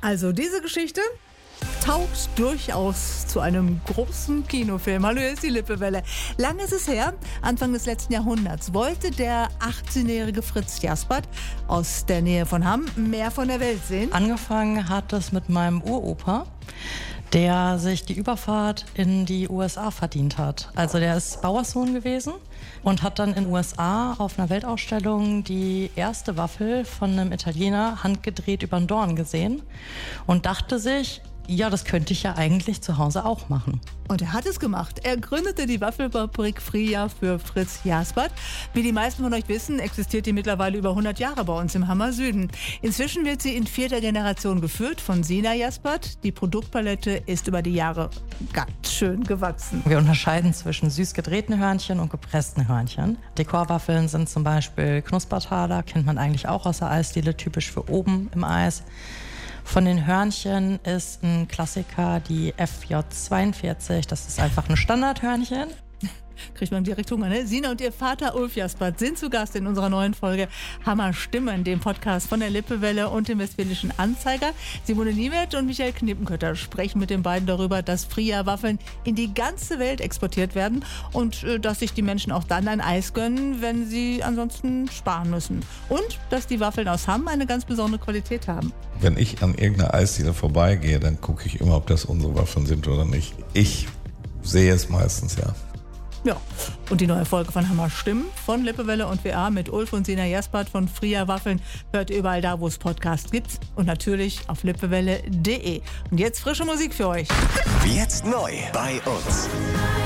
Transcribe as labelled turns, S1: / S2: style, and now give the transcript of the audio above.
S1: Also diese Geschichte taugt durchaus zu einem großen Kinofilm. Hallo, hier ist die Lippewelle. Lang ist es her, Anfang des letzten Jahrhunderts, wollte der 18-jährige Fritz Jaspert aus der Nähe von Hamm mehr von der Welt sehen.
S2: Angefangen hat es mit meinem Uropa, der sich die Überfahrt in die USA verdient hat. Also der ist Bauerssohn gewesen und hat dann in den USA auf einer Weltausstellung die erste Waffel von einem Italiener handgedreht über den Dorn gesehen und dachte sich, ja, das könnte ich ja eigentlich zu Hause auch machen.
S1: Und er hat es gemacht. Er gründete die Waffelfabrik Fria für Fritz Jaspert. Wie die meisten von euch wissen, existiert die mittlerweile über 100 Jahre bei uns im Hammer Süden. Inzwischen wird sie in 4. Generation geführt von Sina Jaspert. Die Produktpalette ist über die Jahre ganz schön gewachsen.
S2: Wir unterscheiden zwischen süß gedrehten Hörnchen und gepressten Hörnchen. Dekorwaffeln sind zum Beispiel Knuspertaler, kennt man eigentlich auch aus der Eisdiele, typisch für oben im Eis. Von den Hörnchen ist ein Klassiker die FJ42. Das ist einfach ein Standardhörnchen.
S1: Kriegt man direkt Hunger, ne? Sina und ihr Vater Ulf Jaspert sind zu Gast in unserer neuen Folge Hammer Stimmen, dem Podcast von der Lippewelle und dem Westfälischen Anzeiger. Simone Niewert und Michael Knippenkötter sprechen mit den beiden darüber, dass Fria-Waffeln in die ganze Welt exportiert werden und dass sich die Menschen auch dann ein Eis gönnen, wenn sie ansonsten sparen müssen. Und dass die Waffeln aus Hamm eine ganz besondere Qualität haben.
S3: Wenn ich an irgendeiner Eisdiele vorbeigehe, dann gucke ich immer, ob das unsere Waffeln sind oder nicht. Ich sehe es meistens, ja.
S1: Ja, und die neue Folge von Hammer Stimmen von Lippewelle und WA mit Ulf und Sina Jaspert von Fria Waffeln hört ihr überall da, wo es Podcasts gibt und natürlich auf lippewelle.de. Und jetzt frische Musik für euch.
S4: Jetzt neu bei uns.